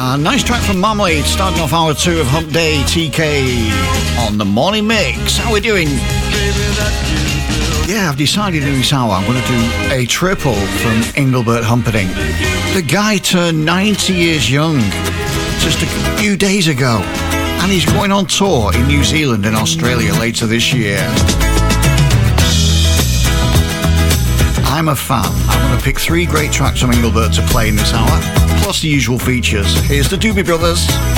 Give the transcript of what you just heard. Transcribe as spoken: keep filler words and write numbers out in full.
Uh, nice track from Marmalade, starting off hour two of Hump Day. T K on the Morning Mix. How we doing? Yeah, I've decided in this hour I'm going to do a triple from Engelbert Humperdinck. The guy turned ninety years young just a few days ago, and he's going on tour in New Zealand and Australia later this year. I'm a fan. I'm going to pick three great tracks from Engelbert to play in this hour, plus the usual features. Here's the Doobie Brothers.